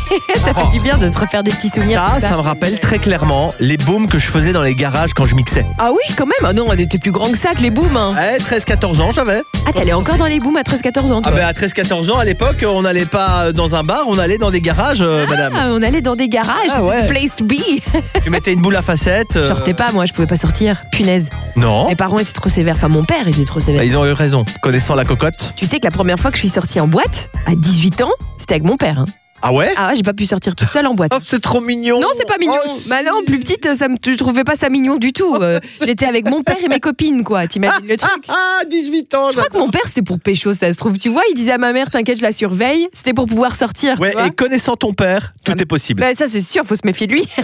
Ça fait du bien de se refaire des petits souvenirs. Ça me rappelle très clairement les booms que je faisais dans les garages quand je mixais. Ah oui, quand même. Ah non, on était plus grand que ça, que les booms. Hein. Ouais, 13-14 ans j'avais. Ah, t'allais encore dans les booms à 13-14 ans, toi. Ah ben à 13-14 ans à l'époque, on n'allait pas dans un bar, on allait dans des garages, madame. Ah, on allait dans des garages, Ah ouais. c'était the place to be. Tu mettais une boule à facettes. Je sortais pas, moi, je pouvais pas sortir. Punaise. Non. Mes parents étaient trop sévères. Enfin, mon père était trop sévère. Bah, ils ont eu raison, connaissant la cocotte. Tu sais que la première fois que je suis sortie en boîte, à 18 ans, c'était avec mon père. Hein. Ah ouais? Ah ouais, j'ai pas pu sortir toute seule en boîte. Oh, c'est trop mignon. Non, c'est pas mignon. Oh, Bah non, plus petite, je trouvais pas ça mignon du tout. J'étais avec mon père et mes copines, quoi. T'imagines le truc? 18 ans. Je crois que mon père, c'est pour pécho, ça se trouve. Tu vois, il disait à ma mère, t'inquiète, je la surveille. C'était pour pouvoir sortir. Ouais, tu vois. et connaissant ton père, tout est possible. Bah, ça, c'est sûr, faut se méfier de lui.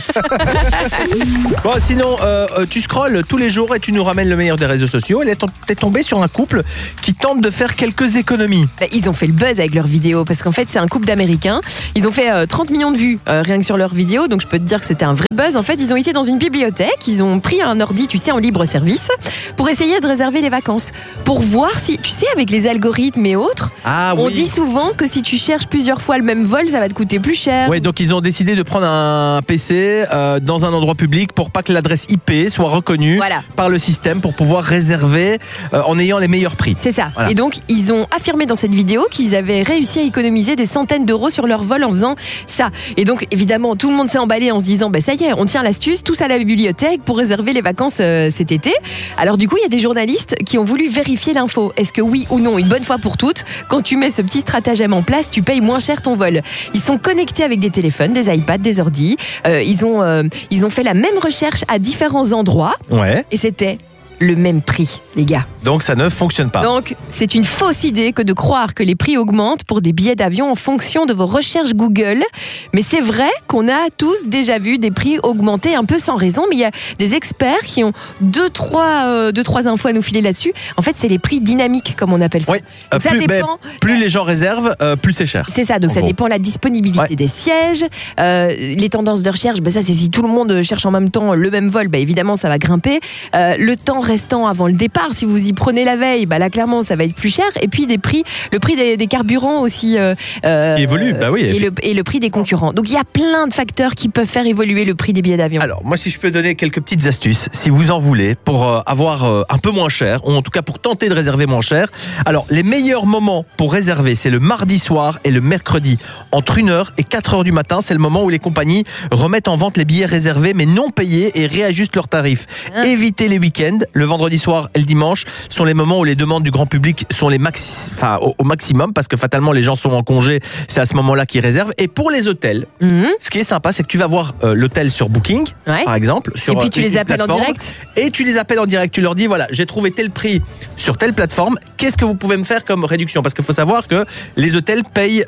Bon, sinon, tu scrolles tous les jours et tu nous ramènes le meilleur des réseaux sociaux. Et t'es tombé sur un couple qui tente de faire quelques économies. Bah, ils ont fait le buzz avec leurs vidéos parce qu'en fait, c'est un couple d'Américains. Ils ont fait 30 millions de vues rien que sur leurs vidéos. Donc, je peux te dire que c'était un vrai buzz. En fait, ils ont été dans une bibliothèque. Ils ont pris un ordi, tu sais, en libre service pour essayer de réserver les vacances. Pour voir si, tu sais, avec les algorithmes et autres, on dit souvent que si tu cherches plusieurs fois le même vol, ça va te coûter plus cher. Ouais, donc ils ont décidé de prendre un PC dans un endroit public pour pas que l'adresse IP soit reconnue par le système pour pouvoir réserver en ayant les meilleurs prix. C'est ça. Voilà. Et donc, ils ont affirmé dans cette vidéo qu'ils avaient réussi à économiser des centaines d'euros sur leur vol en faisant ça. Et donc, évidemment, tout le monde s'est emballé en se disant, bah, ça y est, on tient l'astuce, tous à la bibliothèque pour réserver les vacances cet été. Alors du coup, il y a des journalistes qui ont voulu vérifier l'info. Est-ce que oui ou non, une bonne fois pour toutes, quand tu mets ce petit stratagème en place, tu payes moins cher ton vol. Ils sont connectés avec des téléphones, des iPads, des ordis. Ils ont fait la même recherche à différents endroits. Ouais. Et c'était le même prix, les gars. Donc ça ne fonctionne pas. Donc, c'est une fausse idée que de croire que les prix augmentent pour des billets d'avion en fonction de vos recherches Google. Mais c'est vrai qu'on a tous déjà vu des prix augmenter un peu sans raison. Mais il y a des experts qui ont deux, trois infos à nous filer là-dessus. En fait, c'est les prix dynamiques, comme on appelle ça. Oui. Donc, ça dépend. Plus les gens réservent, plus c'est cher. C'est ça, donc ça dépend de la disponibilité des sièges, les tendances de recherche, ça c'est si tout le monde cherche en même temps le même vol, évidemment ça va grimper. Le temps restant avant le départ, si vous y prenez la veille, là clairement ça va être plus cher. Et puis le prix des carburants aussi qui évolue, et le prix des concurrents. Donc il y a plein de facteurs qui peuvent faire évoluer le prix des billets d'avion. Alors moi si je peux donner quelques petites astuces, si vous en voulez, pour avoir un peu moins cher, ou en tout cas pour tenter de réserver moins cher. Alors les meilleurs moments pour réserver, c'est le mardi soir et le mercredi. Entre 1h et 4h du matin, c'est le moment où les compagnies remettent en vente les billets réservés mais non payés et réajustent leurs tarifs. Évitez les week-ends. Le vendredi soir et le dimanche sont les moments où les demandes du grand public sont au maximum parce que fatalement les gens sont en congé, c'est à ce moment-là qu'ils réservent. Et pour les hôtels, ce qui est sympa, c'est que tu vas voir l'hôtel sur Booking, par exemple. Et puis tu les appelles en direct. Et tu les appelles en direct, tu leur dis voilà, j'ai trouvé tel prix sur telle plateforme, qu'est-ce que vous pouvez me faire comme réduction? Parce qu'il faut savoir que les hôtels payent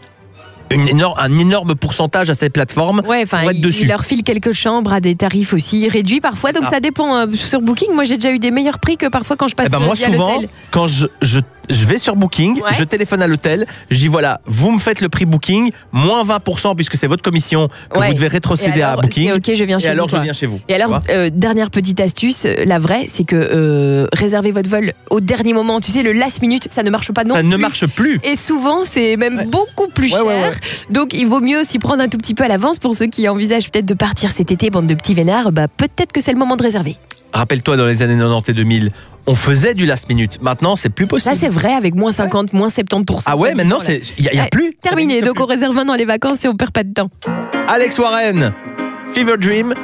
un énorme pourcentage à ces plateformes pour être dessus. Ils leur filent quelques chambres à des tarifs aussi réduits parfois, donc ça dépend. Sur Booking, moi j'ai déjà eu des meilleurs prix que parfois quand je passe moi via souvent, l'hôtel. quand je vais sur Booking, je téléphone à l'hôtel, je dis voilà, vous me faites le prix Booking, moins 20% puisque c'est votre commission que vous devez rétrocéder à Booking. Ok, je viens chez vous. Et alors je viens chez vous. Et alors, dernière petite astuce, la vraie, c'est que réserver votre vol au dernier moment, tu sais, le last minute, ça ne marche pas non plus. Ça ne marche plus. Et souvent, c'est même beaucoup plus cher. Donc, il vaut mieux s'y prendre un tout petit peu à l'avance pour ceux qui envisagent peut-être de partir cet été, bande de petits vénards. Peut-être que c'est le moment de réserver. Rappelle-toi, dans les années 90 et 2000, on faisait du last minute. Maintenant, c'est plus possible. Ça, c'est vrai, avec moins 50, moins 70%. Ah ouais, maintenant, il n'y a plus. Terminé, donc on réserve maintenant les vacances et on perd pas de temps. Alex Warren, Fever Dream,